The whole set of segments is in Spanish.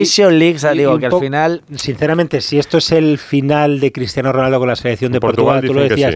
Nation League, o sea, digo que al final... Sinceramente, si esto es el final de Cristiano Ronaldo con la selección de Portugal, tú lo decías,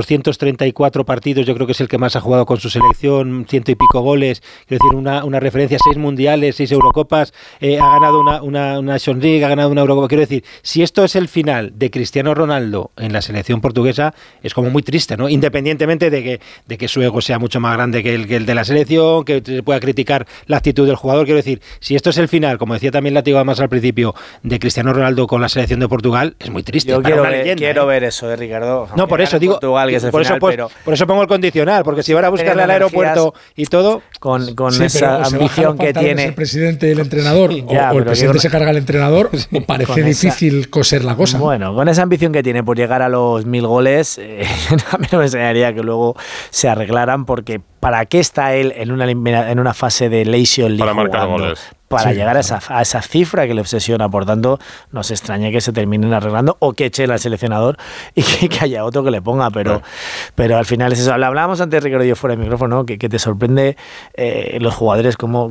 234 partidos, yo creo que es el que más ha jugado con su selección, 100 y pico goles, quiero decir, una referencia, 6 mundiales, 6 Eurocopas, ha ganado una Nation League, ha ganado una Eurocopa, quiero decir, si esto es el final de Cristiano Ronaldo en la selección portuguesa, es como muy triste, ¿no? Independientemente de que su ego sea mucho más grande que el de la selección, que se pueda criticar la actitud del jugador, quiero decir, si esto es el final, como decía también Látigo más al principio, de Cristiano Ronaldo con la selección de Portugal, es muy triste. Yo quiero ver eso, Ricardo. No, por eso digo, Portugal, que es el final, por eso pongo el condicional, porque si van a buscarle al aeropuerto y todo, con esa ambición que tiene el presidente y el entrenador, o el presidente se carga al entrenador, o parece difícil coser la cosa. Bueno, con esa ambición que tiene por llegar a los 1000 goles, a mí no me enseñaría que luego se arreglaran, porque ¿para qué está él en una fase de Nation League para marcar goles? Para llegar a esa cifra que le obsesiona. Por tanto, no se extraña que se terminen arreglando o que eche al seleccionador y que haya otro que le ponga, pero al final es eso. Hablábamos antes, Ricardo y yo, fuera de micrófono, ¿no? que te sorprende los jugadores cómo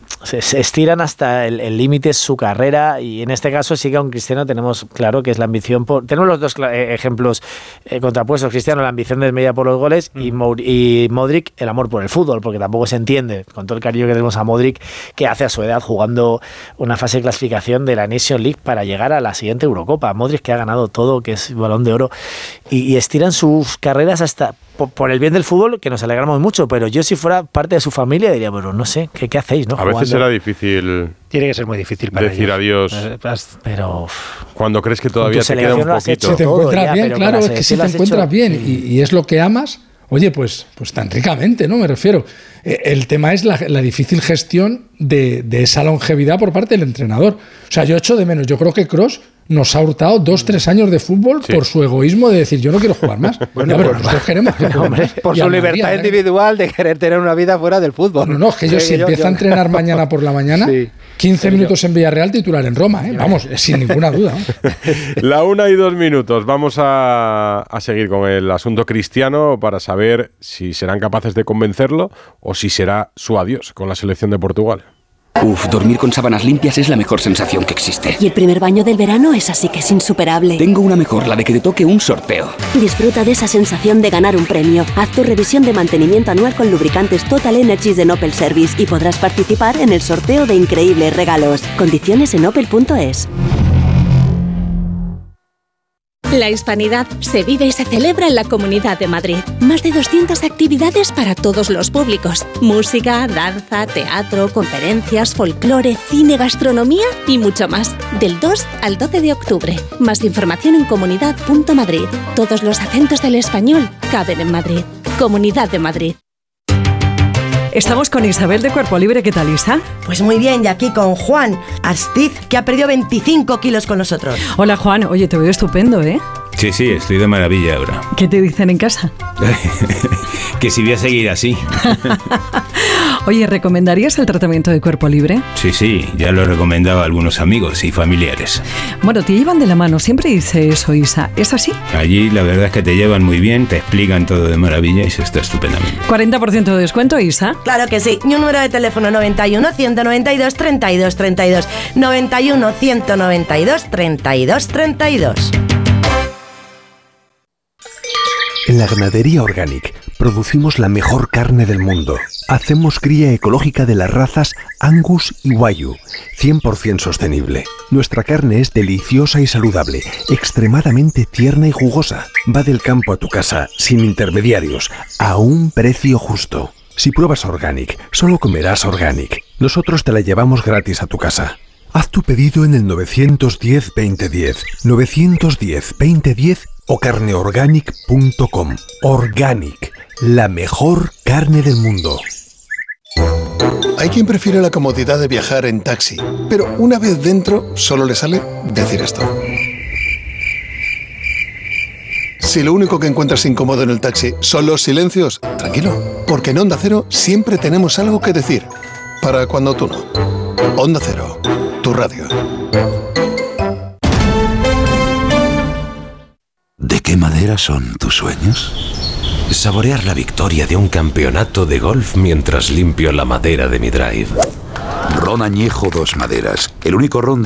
se estiran hasta el límite su carrera, y en este caso sí que con Cristiano tenemos claro que es la ambición tenemos los dos ejemplos contrapuestos. Cristiano, la ambición desmedida por los goles, y Modric, el amor por el fútbol, porque tampoco se entiende, con todo el cariño que tenemos a Modric, que hace a su edad jugando una fase de clasificación de la Nation League para llegar a la siguiente Eurocopa. Modric, que ha ganado todo, que es Balón de Oro, y estiran sus carreras hasta por el bien del fútbol, que nos alegramos mucho, pero yo, si fuera parte de su familia, diría, bueno, no sé, ¿qué hacéis? ¿No? A veces será difícil. Tiene que ser muy difícil para decir ellos. Adiós. Pero cuando crees que todavía te queda un poquito. Si te encuentras bien, claro, es que si te encuentras bien y es lo que amas, oye, pues tan ricamente, ¿no? Me refiero. El tema es la difícil gestión de esa longevidad por parte del entrenador. O sea, yo echo de menos. Yo creo que Kroos nos ha hurtado 2-3 años de fútbol por su egoísmo de decir, yo no quiero jugar más. Bueno, pero nosotros queremos que hombre, por su libertad individual de querer tener una vida fuera del fútbol. No, es que yo si empiezo a entrenar mañana por la mañana, 15 minutos en Villarreal, titular en Roma, vamos, sin ninguna duda. La 1:02. Vamos a seguir con el asunto Cristiano para saber si serán capaces de convencerlo o si será su adiós con la selección de Portugal. Dormir con sábanas limpias es la mejor sensación que existe. Y el primer baño del verano es así que es insuperable. Tengo una mejor, la de que te toque un sorteo. Disfruta de esa sensación de ganar un premio. Haz tu revisión de mantenimiento anual con lubricantes Total Energies de Opel Service y podrás participar en el sorteo de increíbles regalos. Condiciones en opel.es. La hispanidad se vive y se celebra en la Comunidad de Madrid. Más de 200 actividades para todos los públicos. Música, danza, teatro, conferencias, folclore, cine, gastronomía y mucho más. Del 2 al 12 de octubre. Más información en comunidad.madrid. Todos los acentos del español caben en Madrid. Comunidad de Madrid. Estamos con Isabel de Cuerpo Libre. ¿Qué tal, Isa? Pues muy bien, y aquí con Juan Astiz, que ha perdido 25 kilos con nosotros. Hola, Juan. Oye, te veo estupendo, ¿eh? Sí, estoy de maravilla ahora. ¿Qué te dicen en casa? Que si voy a seguir así. Oye, ¿recomendarías el tratamiento de Cuerpo Libre? Sí, ya lo he recomendado a algunos amigos y familiares. Bueno, te llevan de la mano, siempre dice eso, Isa. ¿Es así? Allí la verdad es que te llevan muy bien, te explican todo de maravilla y se está estupendamente. 40% de descuento, Isa. Claro que sí. Y un número de teléfono 91 192 32 32. 91 192 32 32. En la Ganadería Organic producimos la mejor carne del mundo. Hacemos cría ecológica de las razas Angus y Wagyu, 100% sostenible. Nuestra carne es deliciosa y saludable, extremadamente tierna y jugosa. Va del campo a tu casa, sin intermediarios, a un precio justo. Si pruebas Organic, solo comerás Organic. Nosotros te la llevamos gratis a tu casa. Haz tu pedido en el 910-2010, 910-2010 o carneorganic.com. Organic, la mejor carne del mundo. Hay quien prefiere la comodidad de viajar en taxi, pero una vez dentro solo le sale decir esto. Si lo único que encuentras incómodo en el taxi son los silencios, tranquilo, porque en Onda Cero siempre tenemos algo que decir, para cuando tú no. Onda Cero, tu radio. ¿De qué madera son tus sueños? Saborear la victoria de un campeonato de golf mientras limpio la madera de mi drive. Ron Añejo Dos Maderas, el único ron de